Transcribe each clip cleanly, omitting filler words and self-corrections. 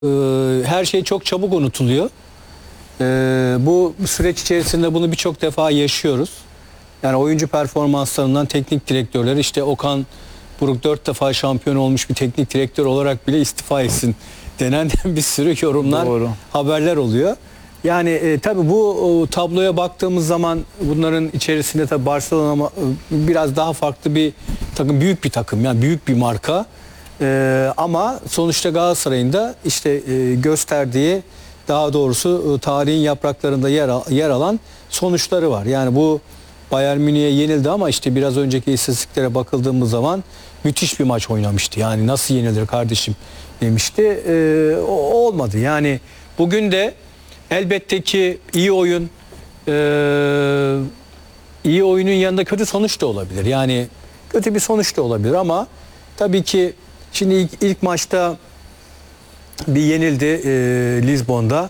Her şey çok çabuk unutuluyor. Bu süreç içerisinde bunu birçok defa yaşıyoruz. Yani oyuncu performanslarından teknik direktörler, işte Okan Buruk 4 defa şampiyon olmuş bir teknik direktör olarak bile istifa etsin denen bir sürü yorumlar, Doğru. haberler oluyor. Yani tabii bu tabloya baktığımız zaman bunların içerisinde tabii Barcelona biraz daha farklı bir takım, büyük bir takım, yani büyük bir marka. Ama sonuçta Galatasaray'ın da işte gösterdiği, daha doğrusu tarihin yapraklarında yer alan sonuçları var. Yani bu Bayern Münih'e yenildi ama işte biraz önceki istatistiklere bakıldığımız zaman müthiş bir maç oynamıştı. Yani nasıl yenilir kardeşim demişti. Olmadı. Yani bugün de elbette ki iyi oyun, iyi oyunun yanında kötü sonuç da olabilir. Yani kötü bir sonuç da olabilir ama tabii ki şimdi ilk maçta bir yenildi Lizbon'da.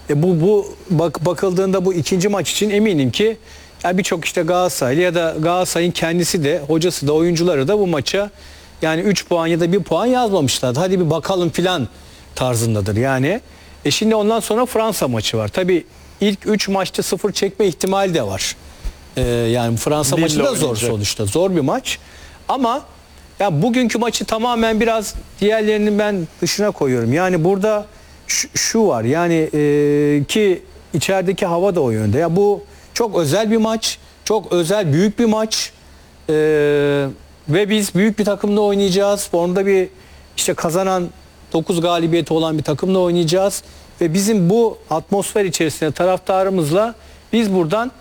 Bakıldığında bu ikinci maç için eminim ki yani birçok işte Galatasaraylı ya da Galatasaray'ın kendisi de, hocası da, oyuncuları da bu maça yani 3 puan ya da 1 puan yazmamışlar. Hadi bir bakalım filan tarzındadır yani. Şimdi ondan sonra Fransa maçı var. Tabii ilk 3 maçta 0 çekme ihtimali de var. Yani Fransa Lille maçı da zor oynayacak. sonuçta. Zor bir maç. Ama ya bugünkü maçı tamamen biraz diğerlerinin ben dışına koyuyorum. Yani burada şu var yani ki içerideki hava da o yönde. Ya bu çok özel bir maç. Çok özel, büyük bir maç. Ve biz büyük bir takımla oynayacağız. Formda bir işte kazanan 9 galibiyeti olan bir takımla oynayacağız. Ve bizim bu atmosfer içerisinde taraftarımızla biz buradan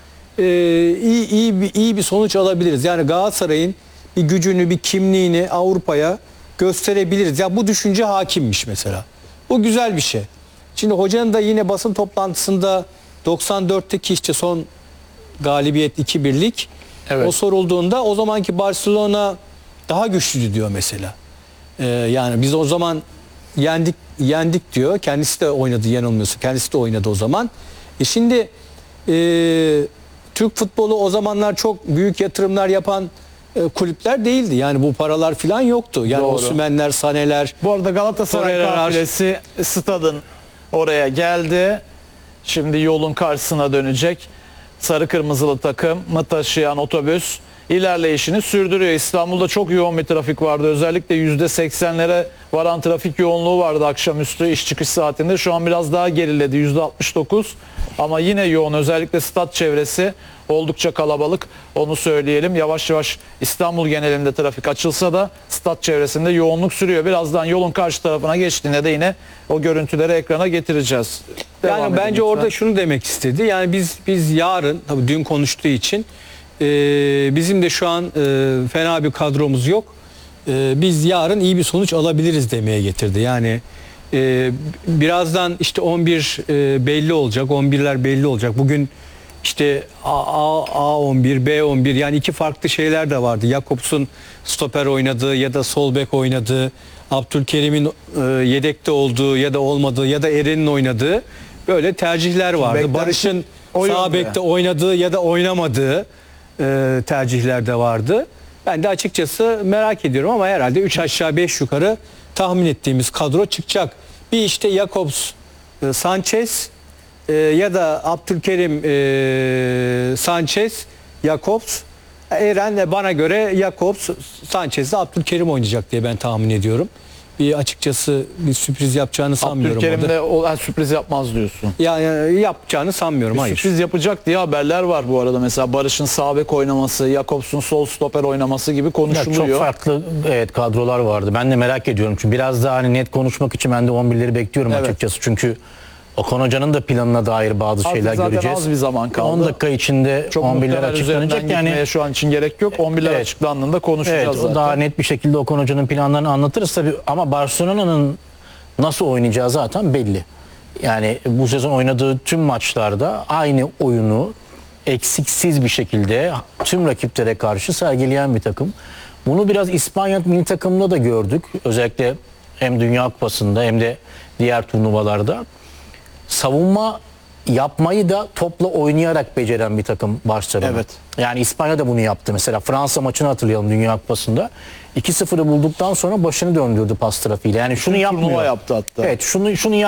iyi bir sonuç alabiliriz. Yani Galatasaray'ın bir gücünü, bir kimliğini Avrupa'ya gösterebiliriz. Ya bu düşünce hakimmiş mesela. Bu güzel bir şey. Şimdi hocanın da yine basın toplantısında 94'teki işte son galibiyet 2-1'lik Evet. o sorulduğunda o zamanki Barcelona daha güçlüydü diyor mesela. Yani biz o zaman yendik diyor. Kendisi de oynadı, yanılmıyorsa. Kendisi de oynadı o zaman. Şimdi Türk futbolu o zamanlar çok büyük yatırımlar yapan kulüpler değildi. Yani bu paralar falan yoktu. Yani Doğru. Osimhen'ler, Sané'ler. Bu arada Galatasaray Torreira'lar. kafilesi stadın oraya geldi. Şimdi yolun karşısına dönecek. Sarı kırmızılı takımı taşıyan otobüs ilerleyişini sürdürüyor. İstanbul'da çok yoğun bir trafik vardı. Özellikle %80'lere varan trafik yoğunluğu vardı akşamüstü iş çıkış saatinde. Şu an biraz daha geriledi, %69. Ama yine yoğun, özellikle stat çevresi oldukça kalabalık. Onu söyleyelim. Yavaş yavaş İstanbul genelinde trafik açılsa da stat çevresinde yoğunluk sürüyor. Birazdan yolun karşı tarafına geçtiğinde de yine o görüntüleri ekrana getireceğiz. Devam Yani edin bence lütfen. orada şunu demek istedi. Yani biz yarın, tabii dün konuştuğu için bizim de şu an fena bir kadromuz yok. Biz yarın iyi bir sonuç alabiliriz demeye getirdi. Yani birazdan işte 11 belli olacak. 11'ler belli olacak. Bugün işte A11, B11 yani iki farklı şeyler de vardı. Jakobs'un stoper oynadığı ya da sol bek oynadığı, Abdülkerim'in yedekte olduğu ya da olmadığı ya da Eren'in oynadığı böyle tercihler vardı. Barış'ın sağ bekte oynadığı ya da oynamadığı tercihler de vardı. Ben de açıkçası merak ediyorum ama herhalde 3 aşağı 5 yukarı tahmin ettiğimiz kadro çıkacak. Bir işte Jakobs, Sanchez ya da Abdülkerim, Sanchez, Jakobs, Eren de bana göre Jakobs, Sanchez'de Abdülkerim oynayacak diye ben tahmin ediyorum. Bir açıkçası bir sürpriz yapacağını sanmıyorum. Abdülkerim de o sürpriz yapmaz diyorsun. Yani yapacağını sanmıyorum. Bir Hayır. sürpriz yapacak diye haberler var bu arada. Mesela Barış'ın sağ bek oynaması, Jakobs'un sol stoper oynaması gibi Ya konuşuluyor. çok farklı kadrolar vardı. Ben de merak ediyorum. Çünkü biraz daha hani net konuşmak için ben de 11'leri bekliyorum Evet. açıkçası. Çünkü Okan Hoca'nın da planına dair bazı şeyler zaten göreceğiz. az bir zaman kaldı. 10 dakika içinde Çok 11'ler muhtemelen üzerinden açıklanacak. gitmeye Yani şu an için gerek yok. 11'ler Evet. açıklandığında konuşacağız evet, zaten. daha net bir şekilde Okan Hoca'nın planlarını anlatırız tabii. Ama Barcelona'nın nasıl oynayacağı zaten belli. Yani bu sezon oynadığı tüm maçlarda aynı oyunu eksiksiz bir şekilde tüm rakiplere karşı sergileyen bir takım. Bunu biraz İspanya milli takımında da gördük. Özellikle hem Dünya Kupası'nda hem de diğer turnuvalarda. Savunma yapmayı da topla oynayarak beceren bir takım Barcelona. Evet. Yani İspanya da bunu yaptı. Mesela Fransa maçını hatırlayalım Dünya Kupası'nda. 2-0'ı bulduktan sonra başını döndürdü pas trafiğiyle. Yani şunu Turnuva yapmıyor. yaptı hatta. Evet, şunu